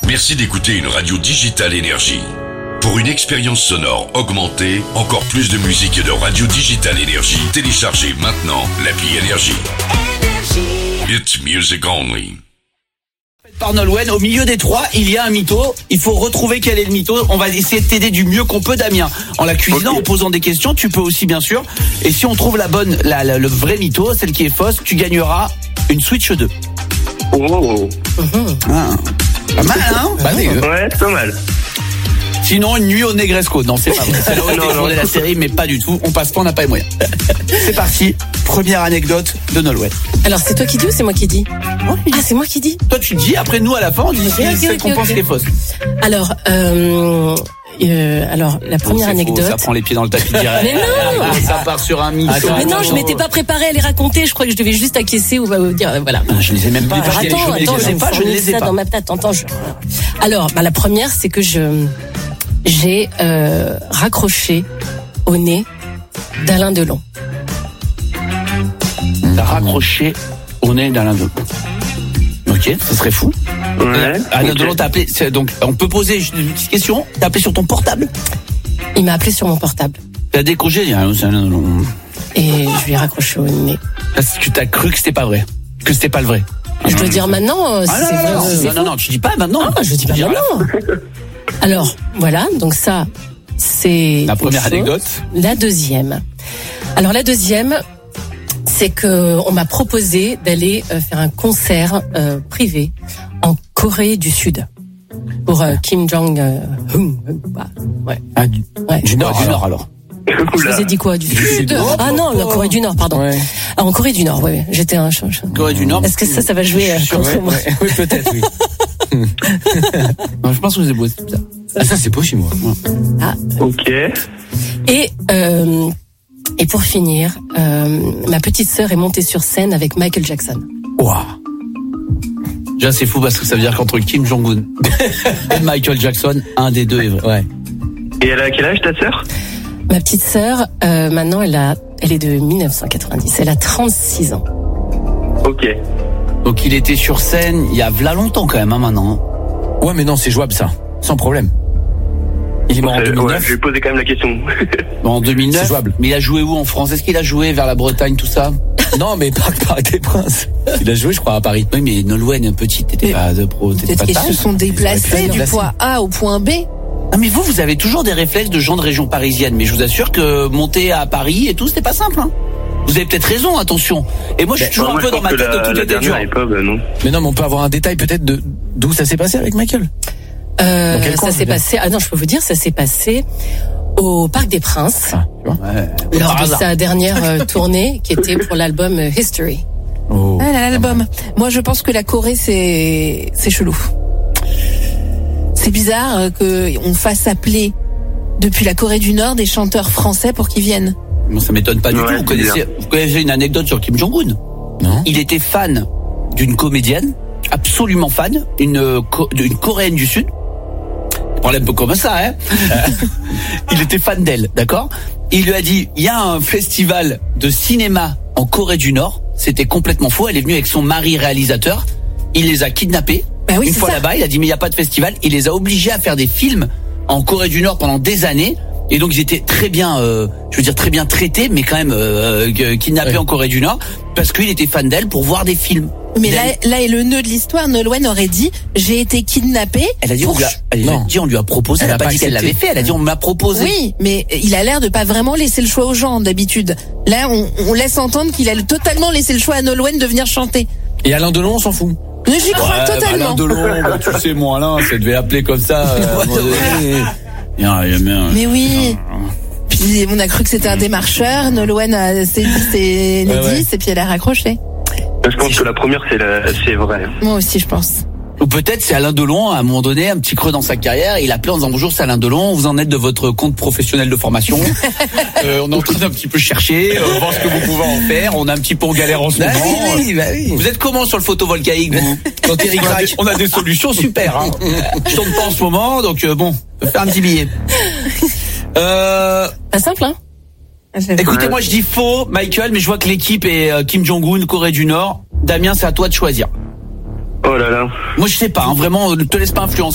Merci d'écouter une radio Digital Énergie. Pour une expérience sonore augmentée, encore plus de musique et de radio Digital Énergie, téléchargez maintenant l'appli Énergie. It's music only. Par Nolwenn, au milieu des trois, il y a un mytho. Il faut retrouver quel est le mytho. On va essayer de t'aider du mieux qu'on peut, Damien. En la cuisinant, en posant des questions, tu peux aussi, bien sûr. Et si on trouve le vrai mytho, celle qui est fausse, tu gagneras une Switch 2. Oh. Ah, pas mal, hein? Ouais, c'est pas mal. Sinon, une nuit au Negresco. Non, c'est pas vrai. C'est là où on tourné la série, mais pas du tout. On passe pas, on n'a pas les moyens. C'est parti. Première anecdote de Nolwenn. Alors, c'est toi qui dis ou c'est moi qui dis? Ah, c'est moi qui dis. Toi, tu dis, après nous, à la fin, on dit celle qu'on pense qui est fausse. Alors, la première anecdote. Ça prend les pieds dans le tapis direct. Mais non! Ça part sur un mytho. Mais non, je m'étais pas préparée à les raconter. Je crois que je devais juste acquiescer ou dire, voilà. Je ne les ai même pas. Attends, je ne les ai pas dans ma tête. Alors, la première, c'est que j'ai raccroché au nez d'Alain Delon. T'as raccroché au nez d'Alain Delon. Ok, ce serait fou. Ouais. Alain Delon t'a appelé. Donc, on peut poser une petite question. T'as appelé sur ton portable? Il m'a appelé sur mon portable. T'as décroché, c'est Alain Delon. Et je lui ai raccroché au nez. Parce que t'as cru que c'était pas vrai. Que c'était pas le vrai. Je dois dire maintenant, si c'est vrai. Non, tu dis pas maintenant. Ah, je dis pas maintenant. Alors, voilà, donc ça, c'est la première anecdote. La deuxième. Alors, la deuxième, c'est que on m'a proposé d'aller faire un concert privé en Corée du Sud pour Kim Jong-un. Ouais. Ah, du Nord alors. Je vous ai dit quoi? Du Sud? Ah non, la Corée du Nord, pardon. Ouais. Ah, en Corée du Nord, ouais. J'étais un... Corée du Nord. Est-ce que ça va jouer contre moi? Oui, peut-être, oui. Non, je pense que vous avez bossé ça. Ah, ça, c'est pas chez moi. Ah. Ok. Et pour finir, ma petite sœur est montée sur scène avec Michael Jackson. Waouh. Déjà, c'est fou parce que ça veut dire qu'entre Kim Jong-un et Michael Jackson, un des deux est vrai. Ouais. Et elle a quel âge, ta sœur? Ma petite sœur, maintenant, elle est de 1990. Elle a 36 ans. Ok. Donc, il était sur scène il y a longtemps quand même, maintenant. Ouais, mais non, c'est jouable ça, sans problème. Il est mort en 2009. Ouais, je vais poser quand même la question. En 2009, c'est jouable. Mais il a joué où en France? Est-ce qu'il a joué vers la Bretagne, tout ça? Non, mais Parc des Princes. Il a joué, je crois, à Paris. Oui, mais Nolwenn, petite, t'étais pas de pro, t'étais pas de Peut-être qu'ils se sont déplacés du point A au point B. Ah, mais vous avez toujours des réflexes de gens de région parisienne. Mais je vous assure que monter à Paris et tout, c'était pas simple, hein. Vous avez peut-être raison, attention. Et moi, je suis toujours un peu dans ma tête de tout était dur. Non. Mais non, mais on peut avoir un détail peut-être d'où ça s'est passé avec Michael. Ça s'est passé. Ah non, je peux vous dire, ça s'est passé au Parc des Princes, lors de sa dernière tournée, qui était pour l'album History. Oh. Ah, l'album. Moi, je pense que la Corée, c'est chelou. C'est bizarre qu'on fasse appeler depuis la Corée du Nord des chanteurs français pour qu'ils viennent. Non, ça m'étonne pas du tout. Vous connaissez une anecdote sur Kim Jong-un? Non. Il était fan d'une comédienne, absolument fan, d'une Coréenne du Sud. Problème un peu comme ça, hein. Il était fan d'elle, d'accord? Il lui a dit, il y a un festival de cinéma en Corée du Nord. C'était complètement faux. Elle est venue avec son mari réalisateur. Il les a kidnappés. Bah oui, une fois là-bas, il a dit, mais il n'y a pas de festival. Il les a obligés à faire des films en Corée du Nord pendant des années. Et donc ils étaient très bien, très bien traités, mais quand même kidnappés en Corée du Nord, parce qu'il était fan d'elle pour voir des films. Mais là est le nœud de l'histoire. Nolwenn aurait dit, j'ai été kidnappée. Elle a dit, on lui a proposé. Elle a pas dit qu'elle l'avait fait. Elle a dit, on m'a proposé. Oui, mais il a l'air de pas vraiment laisser le choix aux gens d'habitude. Là, on laisse entendre qu'il a totalement laissé le choix à Nolwenn de venir chanter. Et Alain Delon, on s'en fout. J'y crois totalement. Alain Delon, tu sais, moi, Alain, ça devait appeler comme ça. Mais oui. Puis on a cru que c'était un démarcheur. Nolwenn s'est dit c'est Nedis et puis elle a raccroché. Je pense que la première c'est vrai. Moi aussi je pense. Ou peut-être c'est Alain Delon, à un moment donné, un petit creux dans sa carrière, il a appelé en disant bonjour, c'est Alain Delon, vous en êtes de votre compte professionnel de formation. On est en train d'un petit peu chercher, voir ce que vous pouvez en faire. On a un petit peu en galère en ce moment. Oui. Vous êtes comment sur le photovoltaïque, vous? Quand Eric on a des solutions super. Hein. Je tourne pas en ce moment, donc bon, on peut faire un petit billet. Pas simple, hein? Écoutez, moi je dis faux, Michael, mais je vois que l'équipe est Kim Jong-un, Corée du Nord. Damien, c'est à toi de choisir. Oh là là. Moi je sais pas, hein, vraiment, ne te laisse pas influencer.